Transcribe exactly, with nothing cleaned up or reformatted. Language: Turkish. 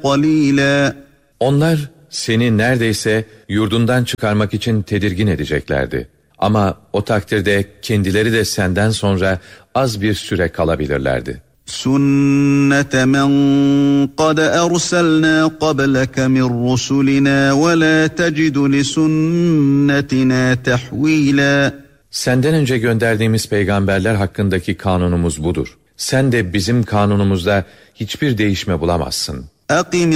قَلِيلًا Onlar seni neredeyse yurdundan çıkarmak için tedirgin edeceklerdi. Ama o takdirde kendileri de senden sonra az bir süre kalabilirlerdi. سُنَّةَ مَنْ قَدْ أَرْسَلْنَا قَبْلَكَ مِنْ رُسُلِنَا وَلَا تَجِدُ لِسُنَّتِنَا تَحْوِيلًا Senden önce gönderdiğimiz peygamberler hakkındaki kanunumuz budur. Sen de bizim kanunumuzda hiçbir değişme bulamazsın. أَقِمِ